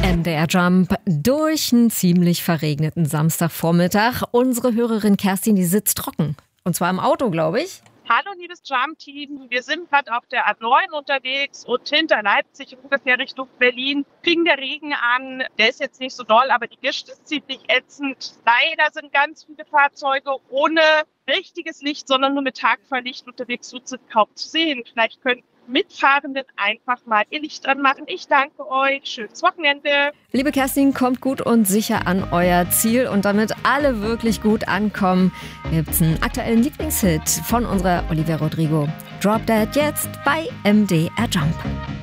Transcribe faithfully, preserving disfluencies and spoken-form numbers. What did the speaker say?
M D R Jump durch einen ziemlich verregneten Samstagvormittag. Unsere Hörerin Kerstin, die sitzt trocken. Und zwar im Auto, glaube ich. Hallo, liebes Jump-Team. Wir sind gerade auf der A neun unterwegs und hinter Leipzig ungefähr Richtung Berlin fing der Regen an. Der ist jetzt nicht so doll, aber die Gischt ist ziemlich ätzend. Leider sind ganz viele Fahrzeuge ohne richtiges Licht, sondern nur mit Tagfahrlicht unterwegs. So sind kaum zu sehen. Vielleicht könnten Mitfahrenden einfach mal ihr Licht anmachen. Ich danke euch. Schönes Wochenende. Liebe Kerstin, kommt gut und sicher an euer Ziel. Und damit alle wirklich gut ankommen, gibt es einen aktuellen Lieblingshit von unserer Olivia Rodrigo. Drop Dead jetzt bei M D R Jump.